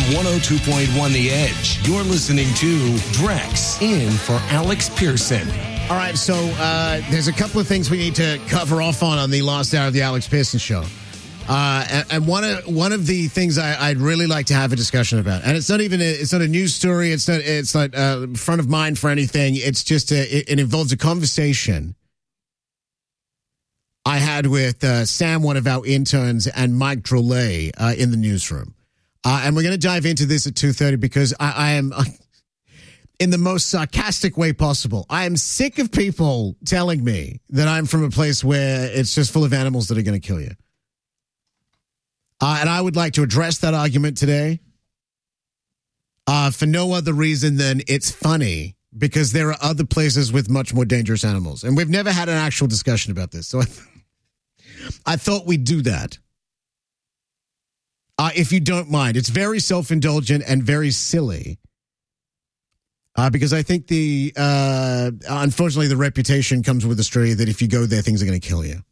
102.1 The Edge. You're listening to Drex in for Alex Pearson. All right, so there's a couple of things we need to cover off on the last hour of the Alex Pearson Show. And one of the things I'd really like to have a discussion about, and it's not a news story, it's not front of mind for anything. It's just it involves a conversation I had with Sam, one of our interns, and Mike Drolet in the newsroom. And we're going to dive into this at 2:30 because I am, in the most sarcastic way possible, I am sick of people telling me that I'm from a place where it's just full of animals that are going to kill you. And I would like to address that argument today for no other reason than it's funny because there are other places with much more dangerous animals. And we've never had an actual discussion about this. So I thought we'd do that. If you don't mind. It's very self-indulgent and very silly. Because I think unfortunately, the reputation comes with Australia that if you go there, things are going to kill you.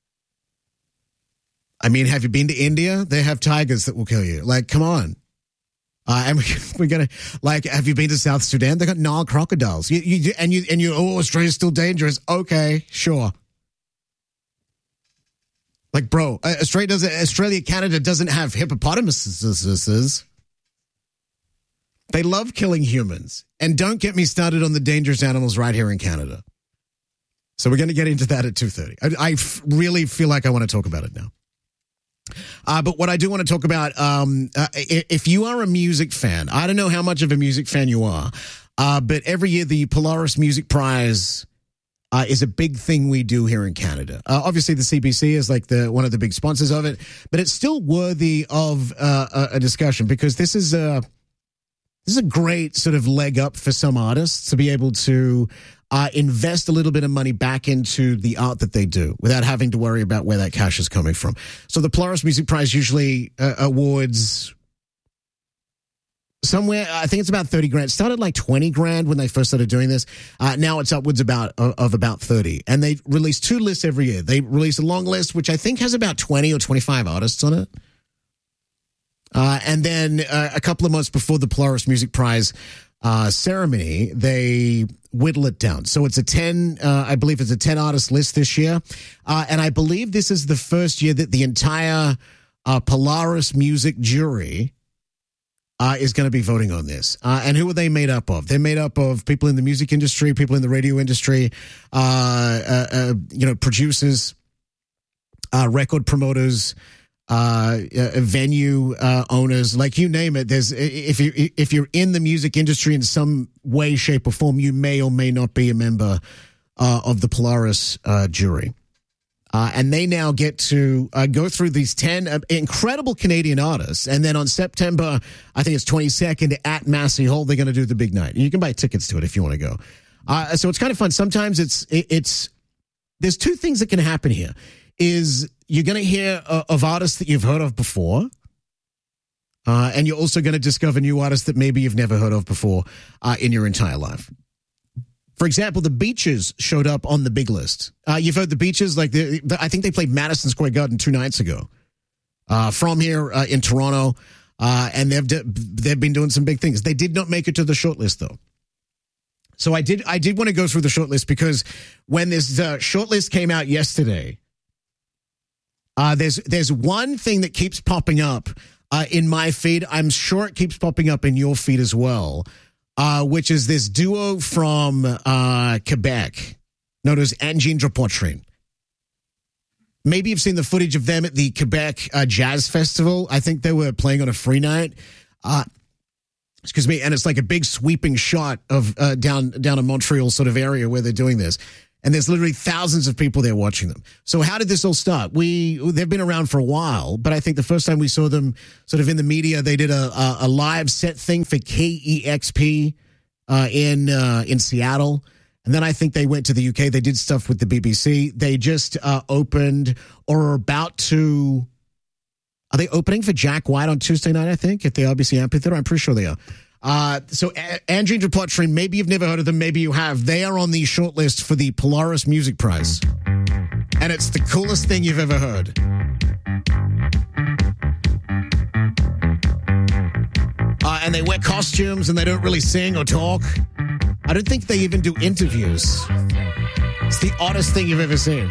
I mean, have you been to India? They have tigers that will kill you. Like, come on. And we're going to, like, have you been to South Sudan? They got Nile crocodiles. Australia's still dangerous. Okay, sure. Like, bro, Canada doesn't have hippopotamuses. They love killing humans. And don't get me started on the dangerous animals right here in Canada. So we're going to get into that at 2:30. I really feel like I want to talk about it now. But what I do want to talk about, if you are a music fan, I don't know how much of a music fan you are, but every year the Polaris Music Prize is a big thing we do here in Canada. Obviously, the CBC is like one of the big sponsors of it, but it's still worthy of a discussion because this is a great sort of leg up for some artists to be able to invest a little bit of money back into the art that they do without having to worry about where that cash is coming from. So the Polaris Music Prize usually awards somewhere, I think it's about 30 grand. It started like 20 grand when they first started doing this. Now it's upwards of about 30. And they release 2 lists every year. They release a long list, which I think has about 20 or 25 artists on it. And then a couple of months before the Polaris Music Prize ceremony, they whittle it down. So it's I believe it's a 10 artist list this year. And I believe this is the first year that the entire Polaris music jury is going to be voting on this. And who are they made up of? They're made up of people in the music industry, people in the radio industry, producers, record promoters, venue owners, like you name it. There's if you're in the music industry in some way, shape, or form, you may or may not be a member of the Polaris jury. And they now get to go through these 10 incredible Canadian artists. And then on September, I think it's 22nd at Massey Hall, they're going to do the big night. You can buy tickets to it if you want to go. So it's kind of fun. Sometimes there's 2 things that can happen here. Is you're going to hear of artists that you've heard of before, and you're also going to discover new artists that maybe you've never heard of before in your entire life. For example, the Beaches showed up on the big list. You've heard the Beaches, like I think they played Madison Square Garden 2 nights ago from here in Toronto, and they've been doing some big things. They did not make it to the shortlist though. So I did want to go through the shortlist because when this shortlist came out yesterday, there's one thing that keeps popping up in my feed. I'm sure it keeps popping up in your feed as well, which is this duo from Quebec known as Engendre Poitrine. Maybe you've seen the footage of them at the Quebec Jazz Festival. I think they were playing on a free night. Excuse me. And it's like a big sweeping shot of down a Montreal sort of area where they're doing this. And there's literally thousands of people there watching them. So how did this all start? They've been around for a while, but I think the first time we saw them sort of in the media, they did a live set thing for KEXP in Seattle. And then I think they went to the UK. They did stuff with the BBC. They just opened or are about to. Are they opening for Jack White on Tuesday night, I think, at the RBC Amphitheater? I'm pretty sure they are. So Engendre Poitrine, maybe you've never heard of them, maybe you have. They are on the shortlist for the Polaris Music Prize. And it's the coolest thing you've ever heard. and they wear costumes and they don't really sing or talk. I don't think they even do interviews. It's the oddest thing you've ever seen.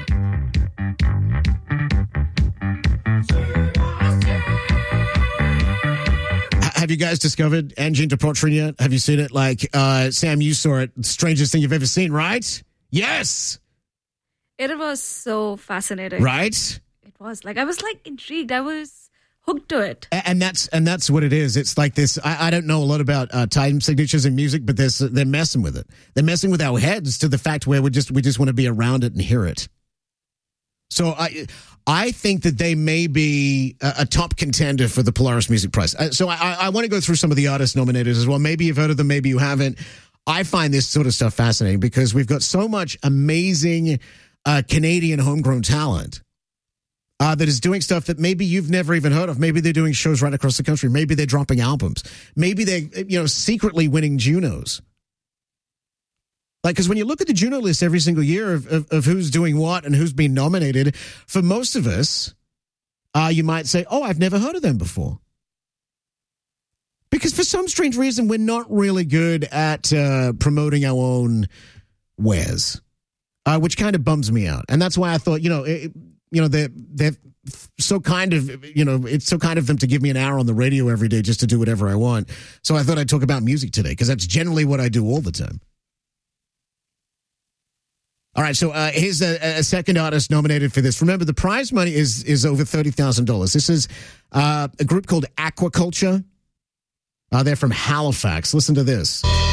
Have you guys discovered Engine to Portrait yet? Have you seen it? Like, Sam, you saw it. Strangest thing you've ever seen, right? Yes. It was so fascinating. Right? It was. Like, I was like intrigued. I was hooked to it. And that's what it is. It's like this. I don't know a lot about time signatures in music, but they're messing with it. They're messing with our heads to the fact where we just want to be around it and hear it. So I think that they may be a top contender for the Polaris Music Prize. So I want to go through some of the artists nominated as well. Maybe you've heard of them, maybe you haven't. I find this sort of stuff fascinating because we've got so much amazing Canadian homegrown talent that is doing stuff that maybe you've never even heard of. Maybe they're doing shows right across the country. Maybe they're dropping albums. Maybe they're secretly winning Junos. Like, because when you look at the Juno list every single year of who's doing what and who's been nominated, for most of us, you might say, oh, I've never heard of them before. Because for some strange reason, we're not really good at promoting our own wares, which kind of bums me out. And that's why I thought, they're so kind of, it's so kind of them to give me an hour on the radio every day just to do whatever I want. So I thought I'd talk about music today, because that's generally what I do all the time. All right, so here's a second artist nominated for this. Remember, the prize money is over $30,000. This is a group called Aquaculture. They're from Halifax. Listen to this.